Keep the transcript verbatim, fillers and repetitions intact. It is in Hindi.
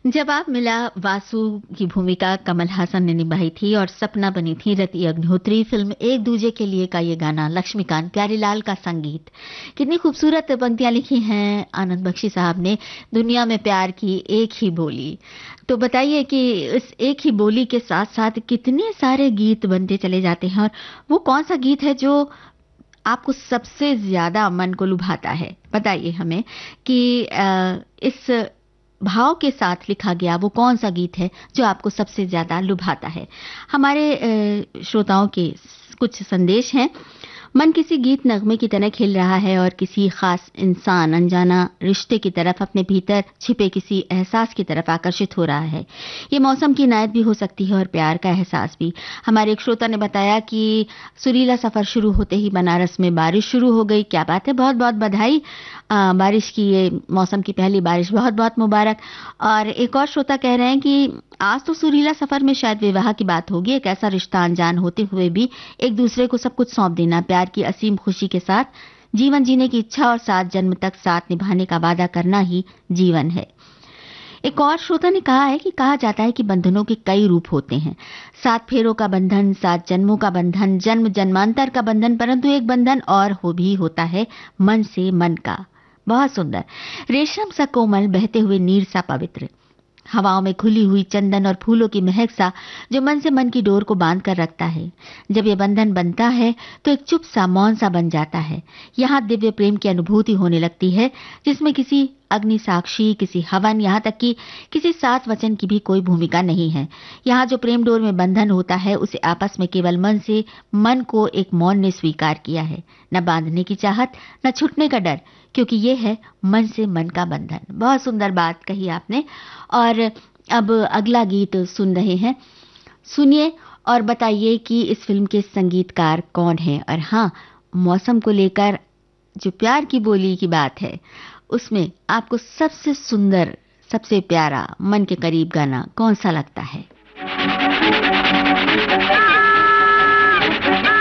जवाब मिला। वासु की भूमिका कमल हासन ने निभाई थी और सपना बनी थी रति अग्निहोत्री। फिल्म एक दूजे के लिए का ये गाना, लक्ष्मीकांत प्यारीलाल का संगीत। कितनी खूबसूरत पंक्तियां लिखी हैं आनंद बख्शी साहब ने। दुनिया में प्यार की एक ही बोली। तो बताइए कि इस एक ही बोली के साथ साथ कितने सारे गीत बनते चले जाते हैं, और वो कौन सा गीत है जो आपको सबसे ज्यादा मन को लुभाता है? बताइए हमें कि आ, इस भाव के साथ लिखा गया वो कौन सा गीत है जो आपको सबसे ज्यादा लुभाता है। हमारे अ, श्रोताओं के कुछ संदेश हैं। मन किसी गीत नगमे की तरह खिल रहा है और किसी खास इंसान, अनजाना रिश्ते की तरफ, अपने भीतर छिपे किसी एहसास की तरफ आकर्षित हो रहा है। ये मौसम की इनायत भी हो सकती है और प्यार का एहसास भी। हमारे एक श्रोता ने बताया कि सुरीला सफर शुरू होते ही बनारस में बारिश शुरू हो गई। क्या बात है, बहुत बहुत बधाई। आ, बारिश की, ये मौसम की पहली बारिश, बहुत बहुत मुबारक। और एक और श्रोता कह रहे हैं कि आज तो सुरीला सफर में शायद विवाह की बात होगी। एक ऐसा रिश्ता अनजान होते हुए भी एक दूसरे को सब कुछ सौंप देना, प्यार की असीम खुशी के साथ जीवन जीने की इच्छा और सात जन्म तक साथ निभाने का वादा करना ही जीवन है। एक और श्रोता ने कहा है कि कहा जाता है कि बंधनों के कई रूप होते हैं। सात फेरों का बंधन, सात जन्मों का बंधन, जन्म जन्मांतर का बंधन, परंतु एक बंधन और हो भी होता है, मन से मन का। बहुत सुंदर। रेशम सा कोमल, बहते हुए नीर सा पवित्र, हवाओं में खुली हुई चंदन और फूलों की महक सा, जो मन से मन की डोर को बांध कर रखता है। जब ये बंधन बनता है तो एक चुप सा, मौन सा बन जाता है। यहाँ दिव्य प्रेम की अनुभूति होने लगती है, जिसमें किसी अग्नि साक्षी, किसी हवन, यहाँ तक कि किसी सात वचन की भी कोई भूमिका नहीं है। यहाँ जो प्रेम डोर में बंधन होता है, उसे आपस में केवल मन से मन को एक मौन ने स्वीकार किया है। न बांधने की चाहत, न छूटने का डर, क्योंकि ये है मन से मन का बंधन। बहुत सुंदर बात कही आपने। और अब अगला गीत सुन रहे हैं, सुनिए और बताइए कि इस फिल्म के संगीतकार कौन हैं। और हाँ, मौसम को लेकर जो प्यार की बोली की बात है, उसमें आपको सबसे सुंदर, सबसे प्यारा, मन के करीब गाना कौन सा लगता है?